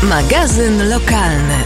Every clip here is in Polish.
Magazyn lokalny.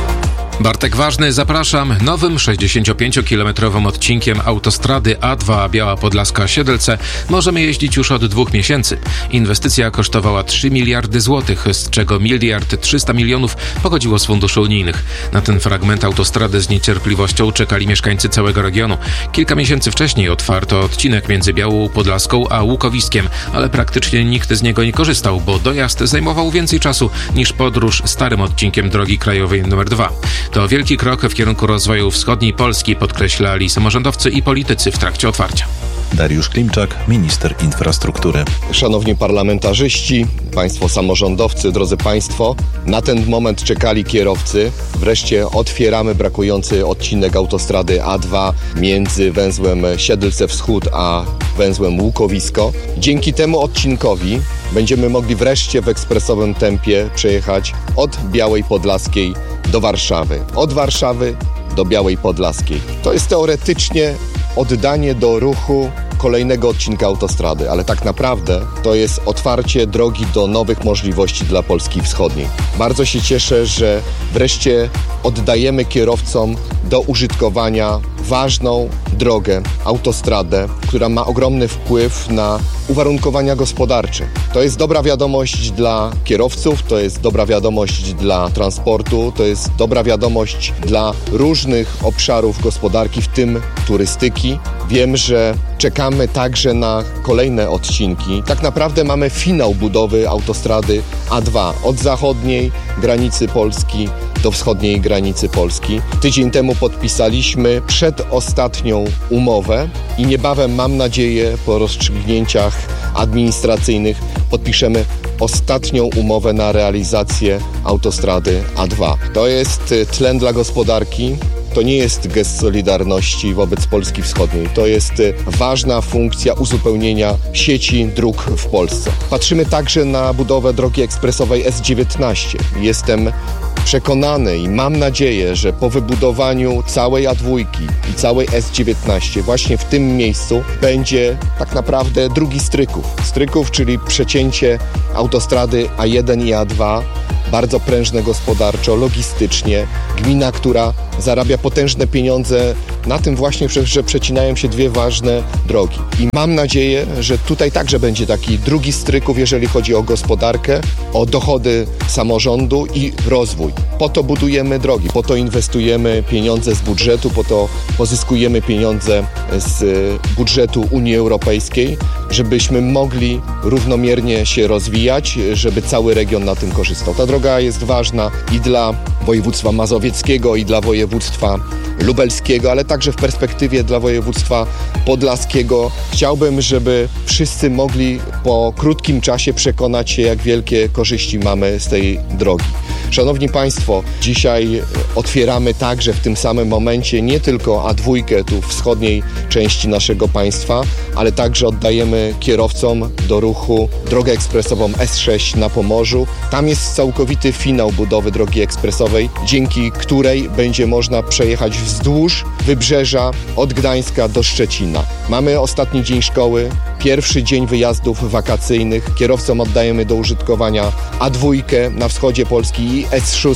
Bartek Ważny, zapraszam. Nowym 65-kilometrowym odcinkiem autostrady A2 Biała Podlaska-Siedlce możemy jeździć już od 2 miesięcy. Inwestycja kosztowała 3 miliardy złotych, z czego 1,3 miliarda pochodziło z funduszy unijnych. Na ten fragment autostrady z niecierpliwością czekali mieszkańcy całego regionu. Kilka miesięcy wcześniej otwarto odcinek między Białą Podlaską a Łukowiskiem, ale praktycznie nikt z niego nie korzystał, bo dojazd zajmował więcej czasu niż podróż starym odcinkiem drogi krajowej nr 2. To wielki krok w kierunku rozwoju wschodniej Polski, podkreślali samorządowcy i politycy w trakcie otwarcia. Dariusz Klimczak, minister infrastruktury. Szanowni parlamentarzyści, państwo samorządowcy, drodzy państwo, na ten moment czekali kierowcy. Wreszcie otwieramy brakujący odcinek autostrady A2 między węzłem Siedlce Wschód a węzłem Łukowisko. Dzięki temu odcinkowi będziemy mogli wreszcie w ekspresowym tempie przejechać od Białej Podlaskiej do Warszawy. Od Warszawy do Białej Podlaskiej. To jest teoretycznie oddanie do ruchu kolejnego odcinka autostrady, ale tak naprawdę to jest otwarcie drogi do nowych możliwości dla Polski Wschodniej. Bardzo się cieszę, że wreszcie oddajemy kierowcom do użytkowania ważną drogę, autostradę, która ma ogromny wpływ na uwarunkowania gospodarcze. To jest dobra wiadomość dla kierowców, to jest dobra wiadomość dla transportu, to jest dobra wiadomość dla różnych obszarów gospodarki, w tym turystyki. Wiem, że czekamy także na kolejne odcinki. Tak naprawdę mamy finał budowy autostrady A2 od zachodniej granicy Polski do wschodniej granicy Polski. Tydzień temu podpisaliśmy przedostatnią umowę i niebawem, mam nadzieję, po rozstrzygnięciach administracyjnych podpiszemy ostatnią umowę na realizację autostrady A2. To jest tlen dla gospodarki. To nie jest gest solidarności wobec Polski Wschodniej. To jest ważna funkcja uzupełnienia sieci dróg w Polsce. Patrzymy także na budowę drogi ekspresowej S19. Jestem przekonany i mam nadzieję, że po wybudowaniu całej A2 i całej S19 właśnie w tym miejscu będzie tak naprawdę drugi Stryków, czyli przecięcie autostrady A1 i A2, bardzo prężne gospodarczo, logistycznie. Gmina, która zarabia potężne pieniądze na tym właśnie, że przecinają się dwie ważne drogi. I mam nadzieję, że tutaj także będzie taki drugi Stryków, jeżeli chodzi o gospodarkę, o dochody samorządu i rozwój. Po to budujemy drogi, po to inwestujemy pieniądze z budżetu, po to pozyskujemy pieniądze z budżetu Unii Europejskiej, żebyśmy mogli równomiernie się rozwijać, żeby cały region na tym korzystał. Ta droga jest ważna i dla województwa mazowieckiego, i dla województwa lubelskiego, ale także w perspektywie dla województwa podlaskiego. Chciałbym, żeby wszyscy mogli po krótkim czasie przekonać się, jak wielkie korzyści mamy z tej drogi. Szanowni Państwo, dzisiaj otwieramy także w tym samym momencie nie tylko A2 tu w wschodniej części naszego państwa, ale także oddajemy kierowcom do ruchu drogę ekspresową S6 na Pomorzu. Tam jest całkowity finał budowy drogi ekspresowej, dzięki której będzie można przejechać wzdłuż wybrzeża od Gdańska do Szczecina. Mamy ostatni dzień szkoły, pierwszy dzień wyjazdów wakacyjnych. Kierowcom oddajemy do użytkowania A2 na wschodzie Polski i S6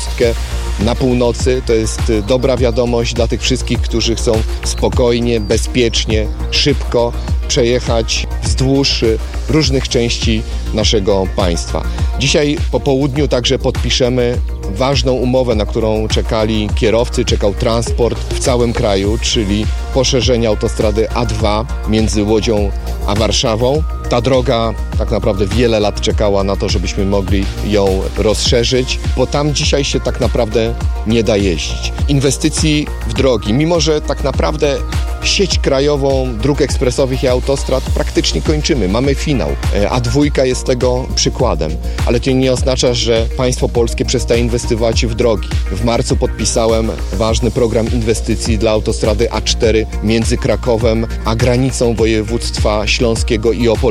na północy. To jest dobra wiadomość dla tych wszystkich, którzy chcą spokojnie, bezpiecznie, szybko przejechać wzdłuż różnych części naszego państwa. Dzisiaj po południu także podpiszemy ważną umowę, na którą czekali kierowcy, czekał transport w całym kraju, czyli poszerzenie autostrady A2 między Łodzią a Warszawą. Ta droga tak naprawdę wiele lat czekała na to, żebyśmy mogli ją rozszerzyć, bo tam dzisiaj się tak naprawdę nie da jeździć. Inwestycji w drogi, mimo że tak naprawdę sieć krajową dróg ekspresowych i autostrad praktycznie kończymy. Mamy finał. A2 jest tego przykładem. Ale to nie oznacza, że państwo polskie przestaje inwestować w drogi. W marcu podpisałem ważny program inwestycji dla autostrady A4 między Krakowem a granicą województwa śląskiego i opolskiego.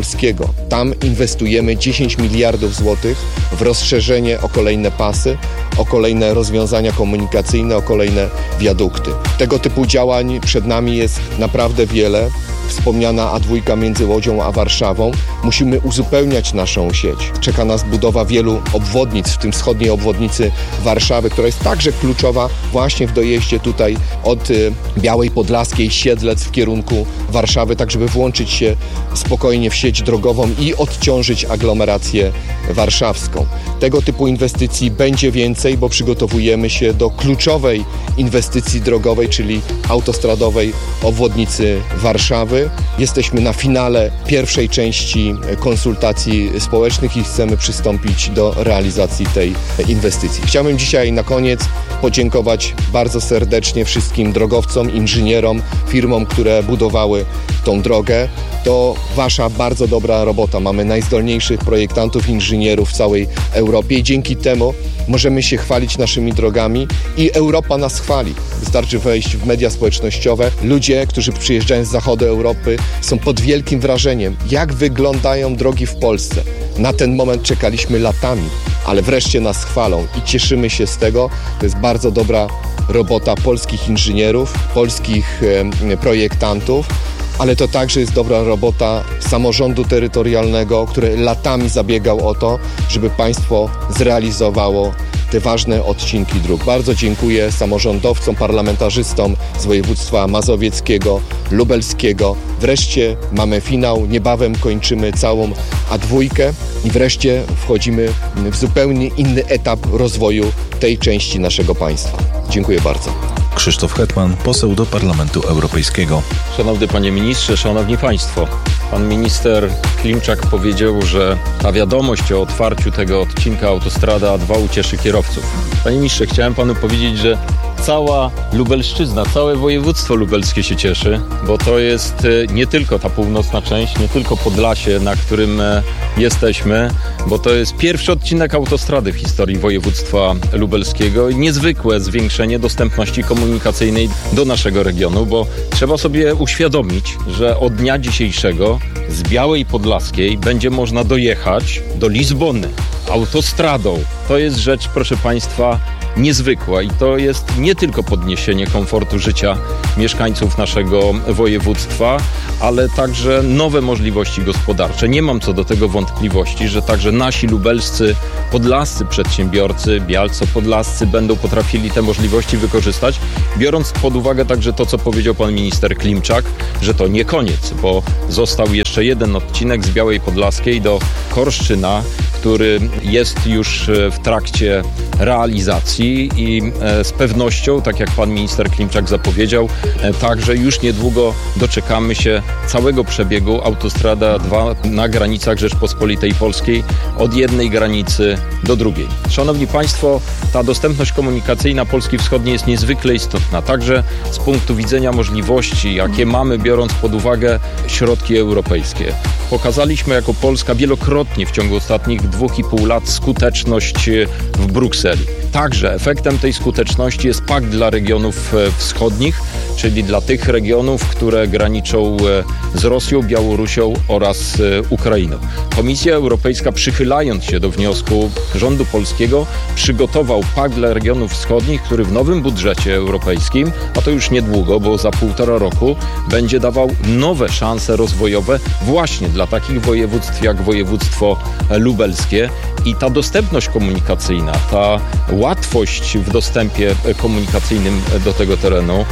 Polskiego. Tam inwestujemy 10 miliardów złotych w rozszerzenie o kolejne pasy, o kolejne rozwiązania komunikacyjne, o kolejne wiadukty. Tego typu działań przed nami jest naprawdę wiele. Wspomniana A2 między Łodzią a Warszawą. Musimy uzupełniać naszą sieć. Czeka nas budowa wielu obwodnic, w tym wschodniej obwodnicy Warszawy, która jest także kluczowa właśnie w dojeździe tutaj od Białej Podlaskiej, Siedlec w kierunku Warszawy, tak żeby włączyć się spokojnie w sieć drogową i odciążyć aglomerację warszawską. Tego typu inwestycji będzie więcej, bo przygotowujemy się do kluczowej inwestycji drogowej, czyli autostradowej obwodnicy Warszawy. Jesteśmy na finale pierwszej części konsultacji społecznych i chcemy przystąpić do realizacji tej inwestycji. Chciałbym dzisiaj na koniec podziękować bardzo serdecznie wszystkim drogowcom, inżynierom, firmom, które budowały tą drogę. To wasza bardzo dobra robota. Mamy najzdolniejszych projektantów, inżynierów w całej Europie i dzięki temu możemy się chwalić naszymi drogami i Europa nas chwali. Wystarczy wejść w media społecznościowe. Ludzie, którzy przyjeżdżają z zachodu Europy, są pod wielkim wrażeniem, jak wyglądają drogi w Polsce. Na ten moment czekaliśmy latami, ale wreszcie nas chwalą i cieszymy się z tego. To jest bardzo dobra robota polskich inżynierów, polskich projektantów, ale to także jest dobra robota samorządu terytorialnego, który latami zabiegał o to, żeby państwo zrealizowało te ważne odcinki dróg. Bardzo dziękuję samorządowcom, parlamentarzystom z województwa mazowieckiego, lubelskiego. Wreszcie mamy finał, niebawem kończymy całą A2 i wreszcie wchodzimy w zupełnie inny etap rozwoju tej części naszego państwa. Dziękuję bardzo. Krzysztof Hetman, poseł do Parlamentu Europejskiego. Szanowny Panie Ministrze, Szanowni Państwo, Pan Minister Klimczak powiedział, że ta wiadomość o otwarciu tego odcinka autostrada A2 ucieszy kierowców. Panie Ministrze, chciałem Panu powiedzieć, że cała Lubelszczyzna, całe województwo lubelskie się cieszy, bo to jest nie tylko ta północna część, nie tylko Podlasie, na którym jesteśmy, bo to jest pierwszy odcinek autostrady w historii województwa lubelskiego i niezwykłe zwiększenie dostępności komunikacyjnej do naszego regionu, bo trzeba sobie uświadomić, że od dnia dzisiejszego z Białej Podlaskiej będzie można dojechać do Lizbony autostradą. To jest rzecz, proszę Państwa, niezwykła i to jest nie tylko podniesienie komfortu życia mieszkańców naszego województwa, ale także nowe możliwości gospodarcze. Nie mam co do tego wątpliwości, że także nasi lubelscy, podlascy przedsiębiorcy, bialco-podlascy będą potrafili te możliwości wykorzystać, biorąc pod uwagę także to, co powiedział pan minister Klimczak, że to nie koniec, bo został jeszcze jeden odcinek z Białej Podlaskiej do Korszczyna, który jest już w trakcie realizacji i z pewnością, tak jak pan minister Klimczak zapowiedział, także już niedługo doczekamy się całego przebiegu autostrada 2 na granicach Rzeczpospolitej Polskiej od jednej granicy do drugiej. Szanowni Państwo, ta dostępność komunikacyjna Polski Wschodniej jest niezwykle istotna, także z punktu widzenia możliwości, jakie mamy, biorąc pod uwagę środki europejskie. Pokazaliśmy jako Polska wielokrotnie w ciągu ostatnich 2,5 lat skuteczność w Brukseli. Także efektem tej skuteczności jest pakt dla regionów wschodnich, czyli dla tych regionów, które graniczą z Rosją, Białorusią oraz Ukrainą. Komisja Europejska, przychylając się do wniosku rządu polskiego, przygotował pakt dla regionów wschodnich, który w nowym budżecie europejskim, a to już niedługo, bo za 1,5 roku, będzie dawał nowe szanse rozwojowe właśnie dla takich województw jak województwo lubelskie. I ta dostępność komunikacyjna, ta łatwość w dostępie komunikacyjnym do tego terenu,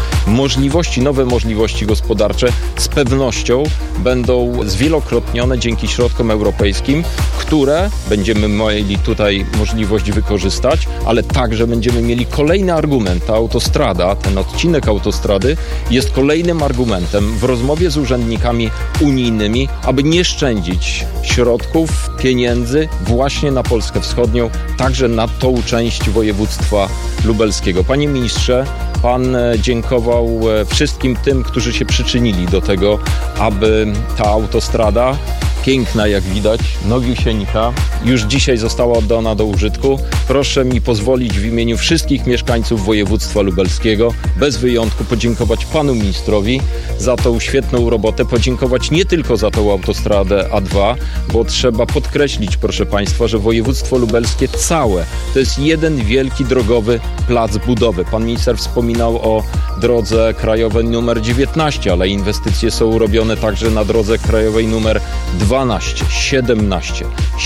nowe możliwości gospodarcze z pewnością będą zwielokrotnione dzięki środkom europejskim, które będziemy mieli tutaj możliwość wykorzystać, ale także będziemy mieli kolejny argument. Ta autostrada, ten odcinek autostrady jest kolejnym argumentem w rozmowie z urzędnikami unijnymi, aby nie szczędzić środków, pieniędzy właśnie na Polskę Wschodnią, także na tą część województwa lubelskiego. Panie ministrze, pan dziękował wszystkim tym, którzy się przyczynili do tego, aby ta autostrada piękna jak widać, nowiusieńka, już dzisiaj została oddana do użytku. Proszę mi pozwolić w imieniu wszystkich mieszkańców województwa lubelskiego bez wyjątku podziękować panu ministrowi za tą świetną robotę, podziękować nie tylko za tą autostradę A2, bo trzeba podkreślić, proszę państwa, że województwo lubelskie całe to jest jeden wielki drogowy plac budowy. Pan minister wspominał o drodze krajowej numer 19, ale inwestycje są robione także na drodze krajowej numer 12, 17,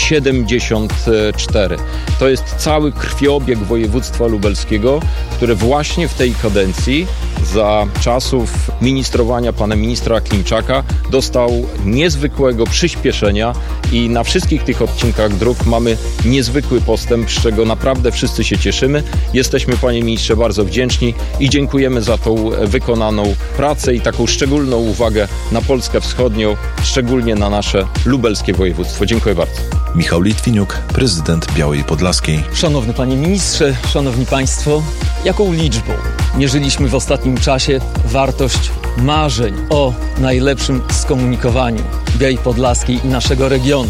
74. To jest cały krwiobieg województwa lubelskiego, który właśnie w tej kadencji za czasów ministrowania pana ministra Klimczaka dostał niezwykłego przyspieszenia i na wszystkich tych odcinkach dróg mamy niezwykły postęp, z czego naprawdę wszyscy się cieszymy. Jesteśmy, panie ministrze, bardzo wdzięczni i dziękujemy za tą wykonaną pracę i taką szczególną uwagę na Polskę Wschodnią, szczególnie na nasze lubelskie województwo. Dziękuję bardzo. Michał Litwiniuk, prezydent Białej Podlaskiej. Szanowny panie ministrze, szanowni państwo, jaką liczbą mierzyliśmy w ostatnim czasie wartość marzeń o najlepszym skomunikowaniu Białej Podlaskiej i naszego regionu?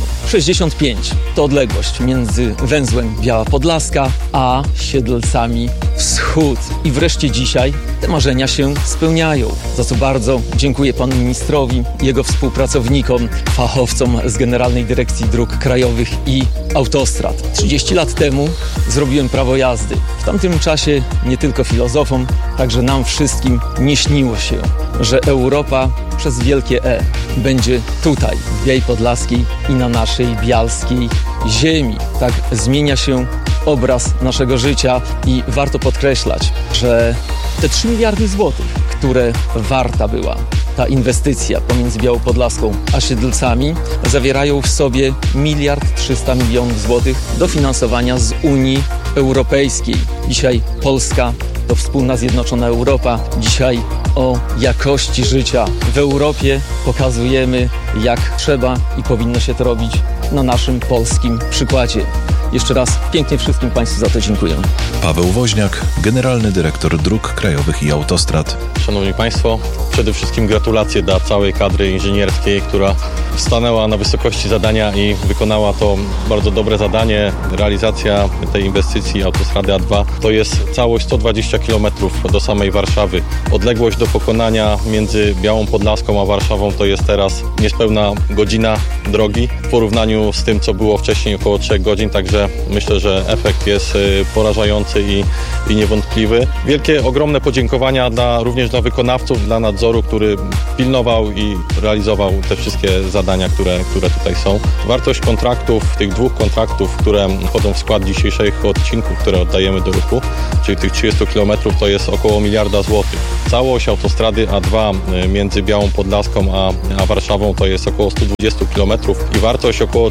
65 to odległość między węzłem Biała Podlaska a Siedlcami Wschód. I wreszcie dzisiaj te marzenia się spełniają, za co bardzo dziękuję panu ministrowi, jego współpracownikom, fachowcom z Generalnej Dyrekcji Dróg Krajowych i Autostrad. 30 lat temu zrobiłem prawo jazdy. W tamtym czasie nie tylko filozofom, także nam wszystkim nie śniło się, że Europa przez wielkie E będzie tutaj, w Białej Podlaskiej i na naszej bialskiej ziemi. Tak zmienia się obraz naszego życia i warto podkreślać, że te 3 miliardy złotych, które warta była ta inwestycja pomiędzy Białą Podlaską a Siedlcami, zawierają w sobie 1 300 000 000 złotych dofinansowania z Unii Europejskiej. Dzisiaj Polska to wspólna zjednoczona Europa. Dzisiaj o jakości życia w Europie pokazujemy, jak trzeba i powinno się to robić na naszym polskim przykładzie. Jeszcze raz pięknie wszystkim państwu za to dziękuję. Paweł Woźniak, generalny dyrektor dróg krajowych i autostrad. Szanowni państwo, przede wszystkim gratulacje dla całej kadry inżynierskiej, która stanęła na wysokości zadania i wykonała to bardzo dobre zadanie. Realizacja tej inwestycji autostrady A2 to jest całość 120 km do samej Warszawy. Odległość do pokonania między Białą Podlaską a Warszawą to jest teraz niespełna godzina drogi w porównaniu z tym, co było wcześniej, około 3 godzin, także myślę, że efekt jest porażający i niewątpliwy. Wielkie, ogromne podziękowania również dla wykonawców, dla nadzoru, który pilnował i realizował te wszystkie zadania, które tutaj są. Wartość kontraktów, tych 2 kontraktów, które wchodzą w skład dzisiejszych odcinków, które oddajemy do ruchu, czyli tych 30 km, to jest około 1 miliarda złotych. Całość autostrady A2 między Białą Podlaską a Warszawą to jest około 120 km i wartość około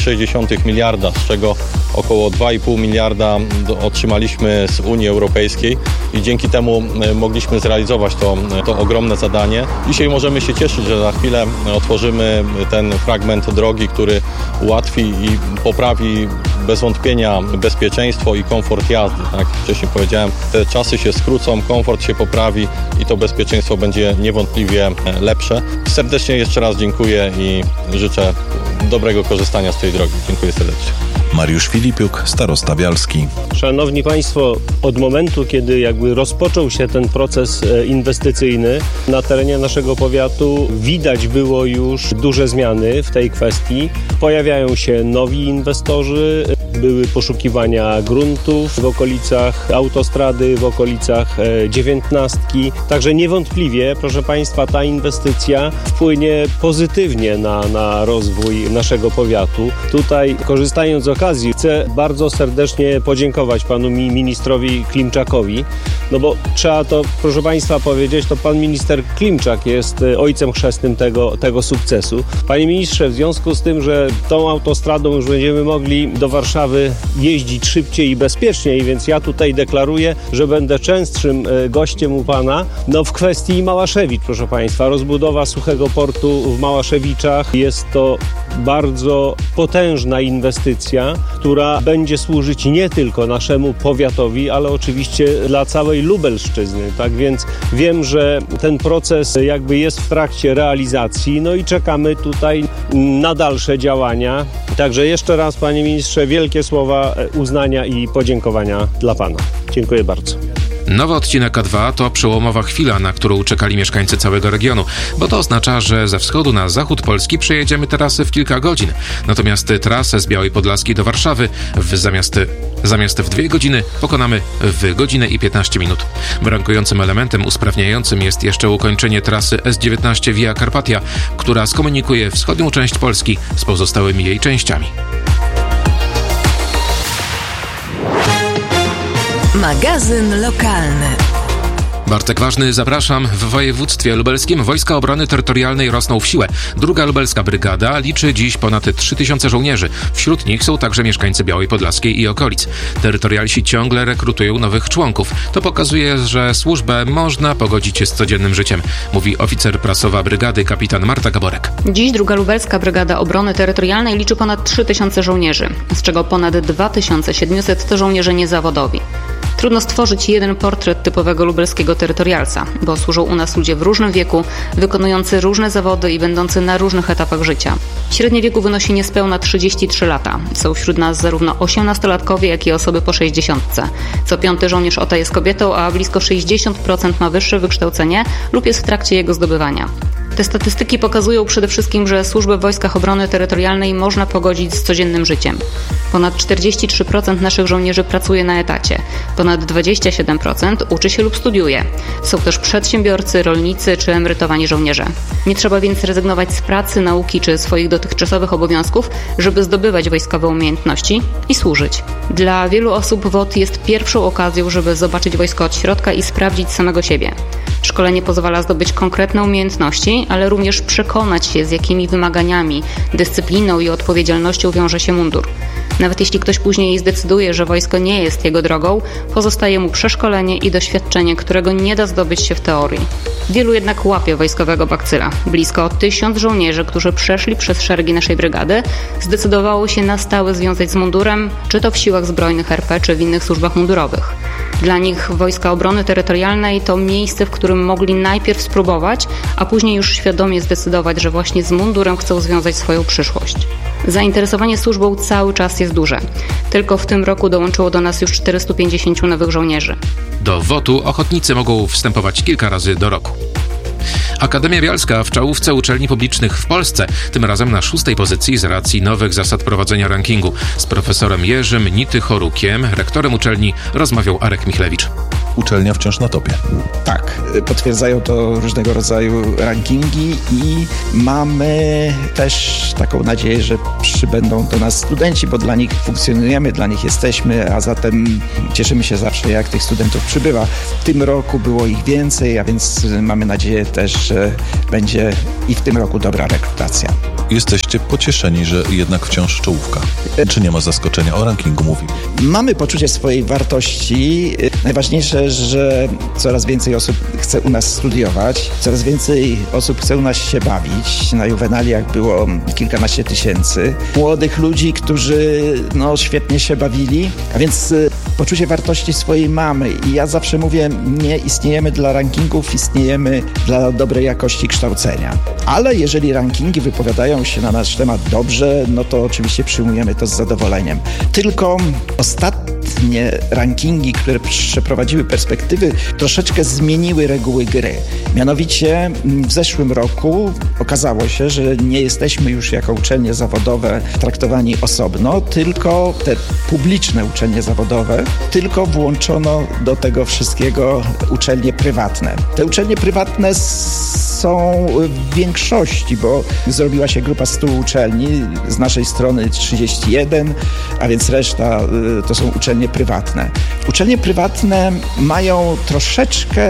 4,6 miliarda, z czego około 2,5 miliarda otrzymaliśmy z Unii Europejskiej i dzięki temu mogliśmy zrealizować to ogromne zadanie. Dzisiaj możemy się cieszyć, że za chwilę otworzymy ten fragment drogi, który ułatwi i poprawi bez wątpienia bezpieczeństwo i komfort jazdy. Tak jak wcześniej powiedziałem, te czasy się skrócą, komfort się poprawi i to bezpieczeństwo będzie niewątpliwie lepsze. Serdecznie jeszcze raz dziękuję i życzę dobrego korzystania z tej drogi. Dziękuję serdecznie. Mariusz Filipiuk, starosta bialski. Szanowni państwo, od momentu, kiedy rozpoczął się ten proces inwestycyjny na terenie naszego powiatu, widać było już duże zmiany w tej kwestii. Pojawiają się nowi inwestorzy, były poszukiwania gruntów w okolicach autostrady, w okolicach 19. Także niewątpliwie, proszę państwa, ta inwestycja wpłynie pozytywnie na rozwój naszego powiatu. Tutaj, korzystając z okazji, chcę bardzo serdecznie podziękować panu ministrowi Klimczakowi, no bo trzeba to, proszę państwa, powiedzieć, to pan minister Klimczak jest ojcem chrzestnym tego sukcesu. Panie ministrze, w związku z tym, że tą autostradą już będziemy mogli do Warszawy Warszawy jeździć szybciej i bezpieczniej, więc ja tutaj deklaruję, że będę częstszym gościem u pana. W kwestii Małaszewicz, proszę państwa, rozbudowa suchego portu w Małaszewiczach jest to bardzo potężna inwestycja, która będzie służyć nie tylko naszemu powiatowi, ale oczywiście dla całej Lubelszczyzny. Tak więc wiem, że ten proces jest w trakcie realizacji, i czekamy tutaj na dalsze działania. Także jeszcze raz, panie ministrze, wielkie słowa uznania i podziękowania dla pana. Dziękuję bardzo. Nowy odcinek A2 to przełomowa chwila, na którą czekali mieszkańcy całego regionu, bo to oznacza, że ze wschodu na zachód Polski przejedziemy teraz w kilka godzin. Natomiast trasę z Białej Podlaskiej do Warszawy zamiast w 2 godziny pokonamy w godzinę i 15 minut. Brakującym elementem usprawniającym jest jeszcze ukończenie trasy S19 Via Carpatia, która skomunikuje wschodnią część Polski z pozostałymi jej częściami. Magazyn lokalny. Bartek Ważny, zapraszam. W województwie lubelskim Wojska Obrony Terytorialnej rosną w siłę. 2. Lubelska Brygada liczy dziś ponad 3000 żołnierzy. Wśród nich są także mieszkańcy Białej Podlaskiej i okolic. Terytorialsi ciągle rekrutują nowych członków. To pokazuje, że służbę można pogodzić z codziennym życiem, mówi oficer prasowa brygady kapitan Marta Gaborek. Dziś 2. Lubelska Brygada Obrony Terytorialnej liczy ponad 3000 żołnierzy, z czego ponad 2700 to żołnierze niezawodowi. Trudno stworzyć jeden portret typowego lubelskiego terytorialca, bo służą u nas ludzie w różnym wieku, wykonujący różne zawody i będący na różnych etapach życia. Średnie wieku wynosi niespełna 33 lata. Są wśród nas zarówno 18-latkowie, jak i osoby po 60. Co 5. żołnierz OTA jest kobietą, a blisko 60% ma wyższe wykształcenie lub jest w trakcie jego zdobywania. Te statystyki pokazują przede wszystkim, że służbę w Wojskach Obrony Terytorialnej można pogodzić z codziennym życiem. Ponad 43% naszych żołnierzy pracuje na etacie, ponad 27% uczy się lub studiuje. Są też przedsiębiorcy, rolnicy czy emerytowani żołnierze. Nie trzeba więc rezygnować z pracy, nauki czy swoich dotychczasowych obowiązków, żeby zdobywać wojskowe umiejętności i służyć. Dla wielu osób WOT jest pierwszą okazją, żeby zobaczyć wojsko od środka i sprawdzić samego siebie. Szkolenie pozwala zdobyć konkretne umiejętności, ale również przekonać się, z jakimi wymaganiami, dyscypliną i odpowiedzialnością wiąże się mundur. Nawet jeśli ktoś później zdecyduje, że wojsko nie jest jego drogą, pozostaje mu przeszkolenie i doświadczenie, którego nie da zdobyć się w teorii. Wielu jednak łapie wojskowego bakcyla. Blisko 1000 żołnierzy, którzy przeszli przez szeregi naszej brygady, zdecydowało się na stałe związać z mundurem, czy to w siłach zbrojnych RP, czy w innych służbach mundurowych. Dla nich Wojska Obrony Terytorialnej to miejsce, w którym mogli najpierw spróbować, a później już świadomie zdecydować, że właśnie z mundurem chcą związać swoją przyszłość. Zainteresowanie służbą cały czas jest duże. Tylko w tym roku dołączyło do nas już 450 nowych żołnierzy. Do WOT-u ochotnicy mogą wstępować kilka razy do roku. Akademia Bialska w czołówce uczelni publicznych w Polsce, tym razem na 6. pozycji z racji nowych zasad prowadzenia rankingu. Z profesorem Jerzym Nitychorukiem, rektorem uczelni, rozmawiał Arek Michlewicz. Uczelnia wciąż na topie. Tak, potwierdzają to różnego rodzaju rankingi i mamy też taką nadzieję, że przybędą do nas studenci, bo dla nich funkcjonujemy, dla nich jesteśmy, a zatem cieszymy się zawsze, jak tych studentów przybywa. W tym roku było ich więcej, a więc mamy nadzieję też, że będzie i w tym roku dobra rekrutacja. Jesteście pocieszeni, że jednak wciąż czołówka. Czy nie ma zaskoczenia? O rankingu mówi. Mamy poczucie swojej wartości. Najważniejsze, że coraz więcej osób chce u nas studiować, coraz więcej osób chce u nas się bawić. Na juwenaliach było kilkanaście tysięcy młodych ludzi, którzy świetnie się bawili, a więc poczucie wartości swojej mamy. I ja zawsze mówię, nie istniejemy dla rankingów, istniejemy dla dobrej jakości kształcenia. Ale jeżeli rankingi wypowiadają się na nasz temat dobrze, to oczywiście przyjmujemy to z zadowoleniem. Tylko ostatnie rankingi, które przeprowadziły perspektywy, troszeczkę zmieniły reguły gry. Mianowicie w zeszłym roku okazało się, że nie jesteśmy już jako uczelnie zawodowe traktowani osobno, tylko te publiczne uczelnie zawodowe, tylko włączono do tego wszystkiego uczelnie prywatne. Te uczelnie prywatne są w większości, bo zrobiła się grupa 100 uczelni, z naszej strony 31, a więc reszta to są uczelnie prywatne. Uczelnie prywatne mają troszeczkę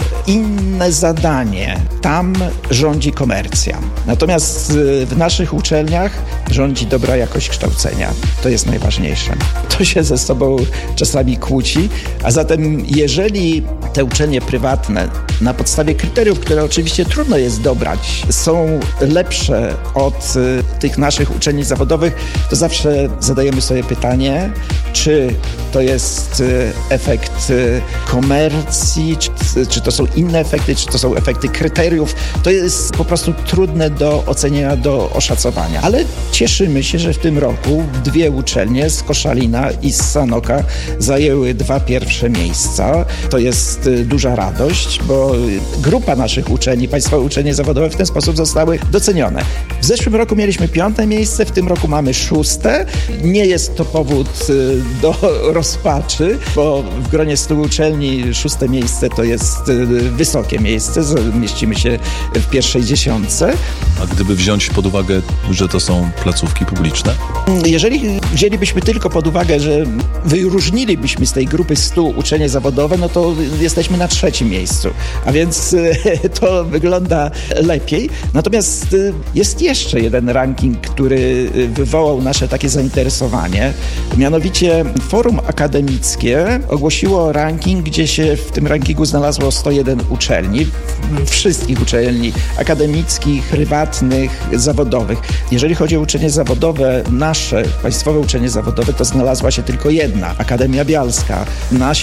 inne zadanie. Tam rządzi komercja. Natomiast w naszych uczelniach rządzi dobra jakość kształcenia. To jest najważniejsze. To się ze sobą czasami kłóci, a zatem jeżeli te uczelnie prywatne na podstawie kryteriów, które oczywiście trudno jest dobrać, są lepsze od tych naszych uczelni zawodowych, to zawsze zadajemy sobie pytanie, czy to jest efekt komercji, czy to są inne efekty, czy to są efekty kryteriów. To jest po prostu trudne do ocenienia, do oszacowania. Ale cieszymy się, że w tym roku 2 uczelnie z Koszalina i z Sanoka zajęły 2 pierwsze miejsca. To jest duża radość, bo grupa naszych uczelni, państwowe uczelnie zawodowe w ten sposób zostały docenione. W zeszłym roku mieliśmy 5. miejsce, w tym roku mamy 6. Nie jest to powód do rozpaczy, bo w gronie 100 uczelni 6. miejsce to jest wysokie miejsce. Mieścimy się w pierwszej 10. A gdyby wziąć pod uwagę, że to są placówki publiczne? Jeżeli wzięlibyśmy tylko pod uwagę, że wyróżnilibyśmy z tej grupy 100 uczelnie zawodowe, no to jesteśmy na 3. miejscu. A więc to wygląda lepiej. Natomiast jest jeszcze jeden ranking, który wywołał nasze takie zainteresowanie. Mianowicie Forum Akademickie ogłosiło ranking, gdzie się w tym rankingu znalazło 101 uczelni. Wszystkich uczelni akademickich, prywatnych, zawodowych. Jeżeli chodzi o uczelnie zawodowe, nasze państwowe uczelnie zawodowe, to znalazła się tylko jedna, Akademia Bialska, na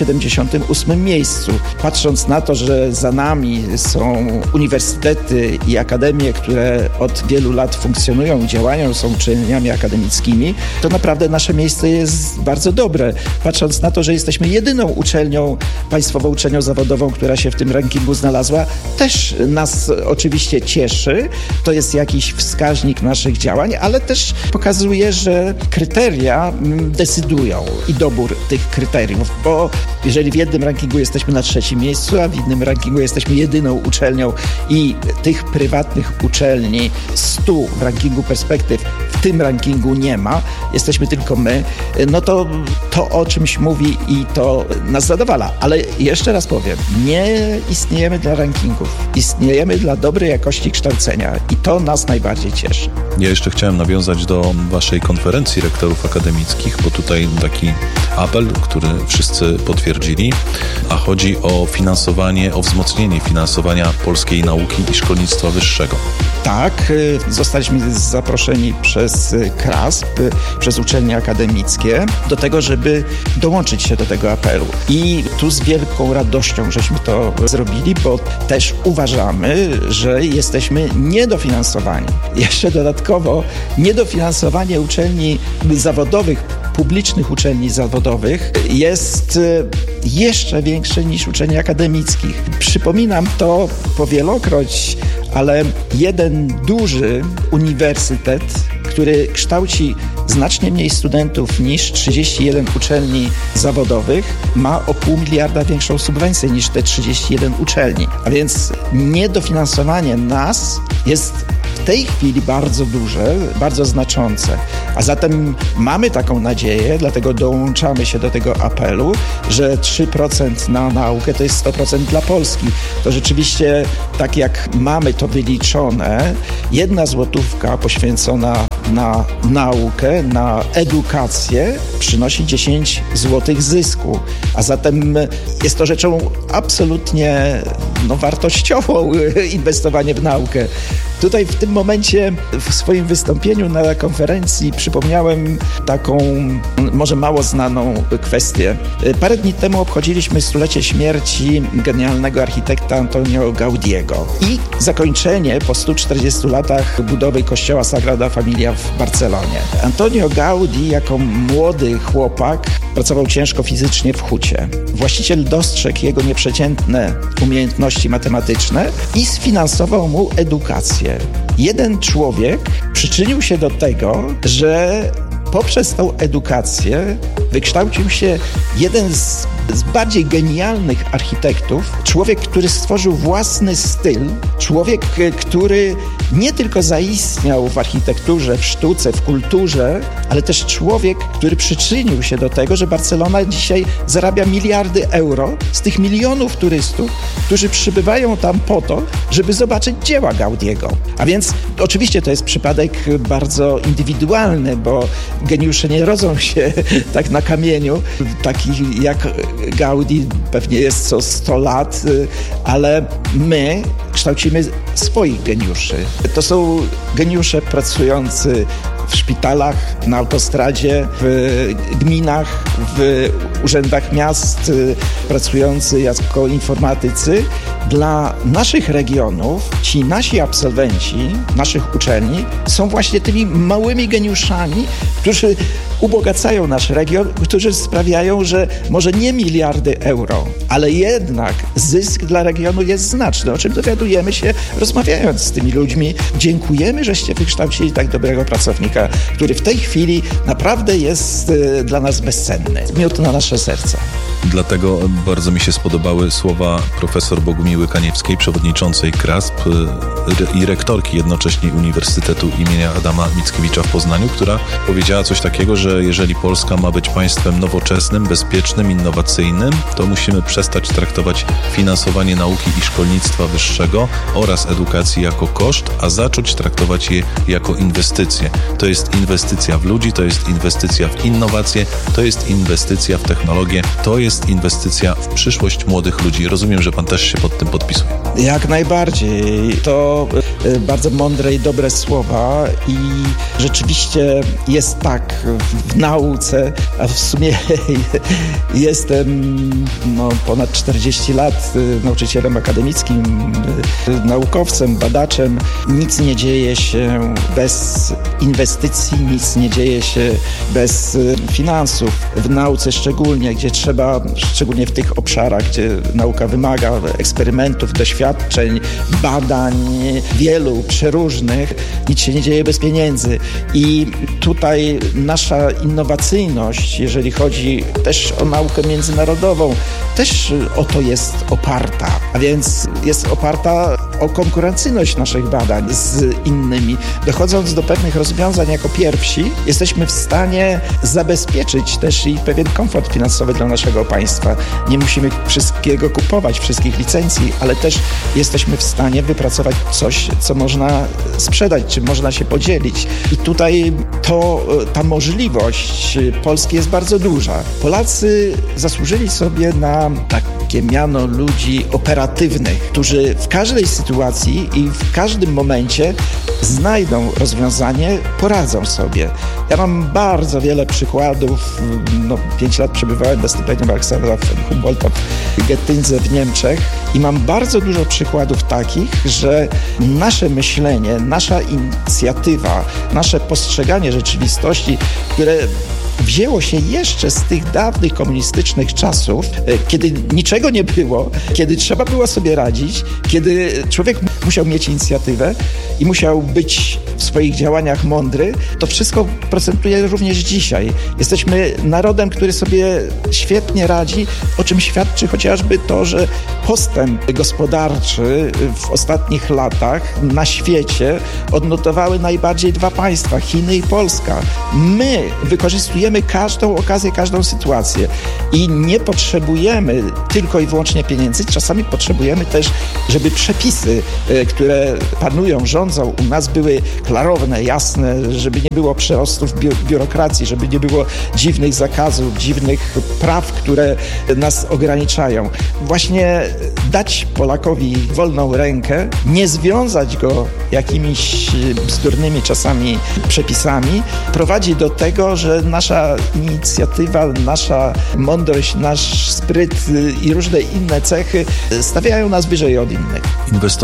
78. miejscu. Patrząc na to, że za nami są uniwersytety i akademie, które od wielu lat funkcjonują, działają, są uczelniami akademickimi, to naprawdę nasze miejsce jest bardzo dobre. Patrząc na to, że jesteśmy jedyną uczelnią, państwową uczelnią zawodową, która się w tym rankingu znalazła, też nas oczywiście cieszy. To jest jakiś wskaźnik naszych działań, ale też pokazuje, że kryteria decydują i dobór tych kryteriów, bo jeżeli w jednym rankingu jesteśmy na 3. miejscu, a w innym rankingu jesteśmy jedyną uczelnią i tych prywatnych uczelni 100 w rankingu perspektyw w tym rankingu nie ma, jesteśmy tylko my, no to o czymś mówi i to nas zadowala. Ale jeszcze raz powiem, nie istniejemy dla rankingów, istniejemy dla dobrej jakości kształcenia i to nas najbardziej cieszy. Ja jeszcze chciałem nawiązać do waszej konferencji rektorów akademickich, bo tutaj taki apel, który wszyscy potwierdzili, a chodzi o finansowanie, o wzmocnienie finansowania polskiej nauki i szkolnictwa wyższego. Tak, zostaliśmy zaproszeni przez KRASP, przez uczelnie akademickie do tego, żeby dołączyć się do tego apelu. I tu z wielką radością żeśmy to zrobili, bo też uważamy, że jesteśmy niedofinansowani. Jeszcze dodatkowo niedofinansowanie uczelni zawodowych, publicznych uczelni zawodowych jest jeszcze większe niż uczelni akademickich. Przypominam to powielokroć, ale jeden duży uniwersytet, który kształci znacznie mniej studentów niż 31 uczelni zawodowych, ma o 0,5 miliarda większą subwencję niż te 31 uczelni. A więc niedofinansowanie nas jest w tej chwili bardzo duże, bardzo znaczące. A zatem mamy taką nadzieję, dlatego dołączamy się do tego apelu, że 3% na naukę to jest 100% dla Polski. To rzeczywiście, tak jak mamy to wyliczone, 1 złotówka poświęcona na naukę, na edukację przynosi 10 złotych zysku. A zatem jest to rzeczą absolutnie wartościową inwestowanie w naukę. Tutaj w tym momencie w swoim wystąpieniu na konferencji przypomniałem taką może mało znaną kwestię. Parę dni temu obchodziliśmy 100-lecie śmierci genialnego architekta Antonio Gaudiego i zakończenie po 140 latach budowy kościoła Sagrada Familia w Barcelonie. Antonio Gaudí jako młody chłopak pracował ciężko fizycznie w hucie. Właściciel dostrzegł jego nieprzeciętne umiejętności matematyczne i sfinansował mu edukację. Jeden człowiek przyczynił się do tego, że poprzez tą edukację wykształcił się jeden z z bardziej genialnych architektów, człowiek, który stworzył własny styl, człowiek, który nie tylko zaistniał w architekturze, w sztuce, w kulturze, ale też człowiek, który przyczynił się do tego, że Barcelona dzisiaj zarabia miliardy euro z tych milionów turystów, którzy przybywają tam po to, żeby zobaczyć dzieła Gaudiego. A więc oczywiście to jest przypadek bardzo indywidualny, bo geniusze nie rodzą się tak na kamieniu, takich jak Gaudi pewnie jest co 100 lat, ale my kształcimy swoich geniuszy. To są geniusze pracujący w szpitalach, na autostradzie, w gminach, w urzędach miast, pracujący jako informatycy. Dla naszych regionów ci nasi absolwenci, naszych uczelni są właśnie tymi małymi geniuszami, którzy ubogacają nasz region, którzy sprawiają, że może nie miliardy euro, ale jednak zysk dla regionu jest znaczny, o czym dowiadujemy się rozmawiając z tymi ludźmi. Dziękujemy, żeście wykształcili tak dobrego pracownika, który w tej chwili naprawdę jest dla nas bezcenny. Miód na nasze serca. Dlatego bardzo mi się spodobały słowa profesor Bogumiły Kaniewskiej, przewodniczącej KRASP i rektorki jednocześnie Uniwersytetu imienia Adama Mickiewicza w Poznaniu, która powiedziała coś takiego, że jeżeli Polska ma być państwem nowoczesnym, bezpiecznym, innowacyjnym, to musimy przestać traktować finansowanie nauki i szkolnictwa wyższego oraz edukacji jako koszt, a zacząć traktować je jako inwestycje. To jest inwestycja w ludzi, to jest inwestycja w innowacje, to jest inwestycja w technologię, to jest inwestycja w przyszłość młodych ludzi. Rozumiem, że pan też się pod tym podpisuje. Jak najbardziej. To bardzo mądre i dobre słowa i rzeczywiście jest tak w nauce, a w sumie jestem ponad 40 lat nauczycielem akademickim, naukowcem, badaczem. Nic nie dzieje się bez inwestycji, nic nie dzieje się bez finansów. W nauce szczególnie, gdzie trzeba, szczególnie w tych obszarach, gdzie nauka wymaga eksperymentów, doświadczeń, badań wielu, przeróżnych, nic się nie dzieje bez pieniędzy. I tutaj nasza innowacyjność, jeżeli chodzi też o naukę międzynarodową, też o to jest oparta. A więc jest oparta o konkurencyjność naszych badań z innymi. Dochodząc do pewnych rozwiązań jako pierwsi, jesteśmy w stanie zabezpieczyć też i pewien komfort finansowy dla naszego państwa. Nie musimy wszystkiego kupować, wszystkich licencji, ale też jesteśmy w stanie wypracować coś, co można sprzedać, czym można się podzielić. I tutaj ta możliwość Polski jest bardzo duża. Polacy zasłużyli sobie na takie miano ludzi operatywnych, którzy w każdej sytuacji i w każdym momencie znajdą rozwiązanie, poradzą sobie. Ja mam bardzo wiele przykładów. 5 lat przebywałem na stypendium Aleksandra Humboldta w Gettynze w Niemczech i mam bardzo dużo przykładów takich, że nasze myślenie, nasza inicjatywa, nasze postrzeganie rzeczywistości, które wzięło się jeszcze z tych dawnych komunistycznych czasów, kiedy niczego nie było, kiedy trzeba było sobie radzić, kiedy człowiek musiał mieć inicjatywę i musiał być w swoich działaniach mądry, to wszystko procentuje również dzisiaj. Jesteśmy narodem, który sobie świetnie radzi, o czym świadczy chociażby to, że postęp gospodarczy w ostatnich latach na świecie odnotowały najbardziej 2 państwa, Chiny i Polska. My wykorzystujemy każdą okazję, każdą sytuację i nie potrzebujemy tylko i wyłącznie pieniędzy. Czasami potrzebujemy też, żeby przepisy, które panują, rządzą u nas, były klarowne, jasne, żeby nie było przerostów biurokracji, żeby nie było dziwnych zakazów, dziwnych praw, które nas ograniczają. Właśnie dać Polakowi wolną rękę, nie związać go jakimiś bzdurnymi czasami przepisami, prowadzi do tego, że nasza inicjatywa, nasza mądrość, nasz spryt i różne inne cechy stawiają nas wyżej od innych. Inwestowanie w naukę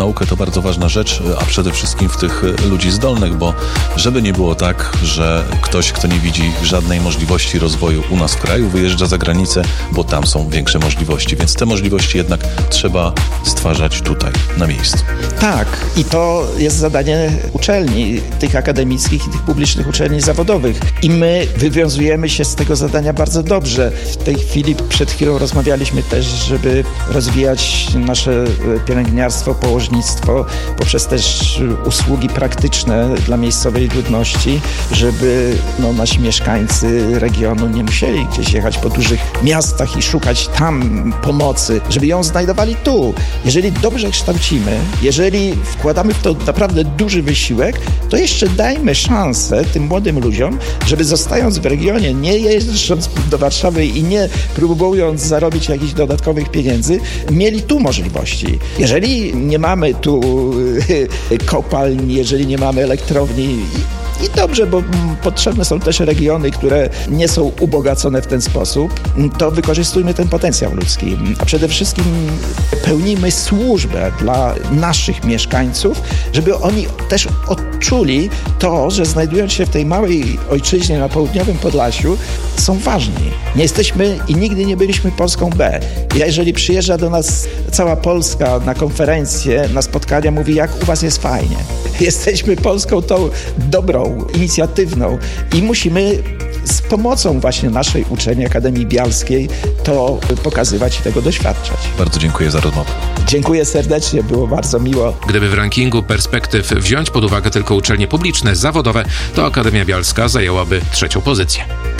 naukę to bardzo ważna rzecz, a przede wszystkim w tych ludzi zdolnych, bo żeby nie było tak, że ktoś, kto nie widzi żadnej możliwości rozwoju u nas w kraju, wyjeżdża za granicę, bo tam są większe możliwości, więc te możliwości jednak trzeba stwarzać tutaj, na miejscu. Tak, i to jest zadanie uczelni, tych akademickich i tych publicznych uczelni zawodowych. I my wywiązujemy się z tego zadania bardzo dobrze. W tej chwili, przed chwilą rozmawialiśmy też, żeby rozwijać nasze pielęgniarstwo, położnictwo, poprzez też usługi praktyczne dla miejscowej ludności, żeby nasi mieszkańcy regionu nie musieli gdzieś jechać po dużych miastach i szukać tam pomocy, żeby ją znajdowali tu. Jeżeli dobrze kształcimy, jeżeli wkładamy w to naprawdę duży wysiłek, to jeszcze dajmy szansę tym młodym ludziom, żeby zostając w regionie, nie jeżdżąc do Warszawy i nie próbując zarobić jakichś dodatkowych pieniędzy, mieli tu możliwości. Jeżeli nie mamy tu kopalń, jeżeli nie mamy elektrowni, i dobrze, bo potrzebne są też regiony, które nie są ubogacone w ten sposób, to wykorzystujmy ten potencjał ludzki. A przede wszystkim pełnimy służbę dla naszych mieszkańców, żeby oni też odczuli to, że znajdując się w tej małej ojczyźnie na południowym Podlasiu, są ważni. Nie jesteśmy i nigdy nie byliśmy Polską B. Jeżeli przyjeżdża do nas cała Polska na konferencje, na spotkania, mówi, jak u was jest fajnie. Jesteśmy Polską tą dobrą, inicjatywną i musimy z pomocą właśnie naszej uczelni Akademii Bialskiej to pokazywać i tego doświadczać. Bardzo dziękuję za rozmowę. Dziękuję serdecznie, było bardzo miło. Gdyby w rankingu perspektyw wziąć pod uwagę tylko uczelnie publiczne, zawodowe, to Akademia Bialska zajęłaby 3. pozycję.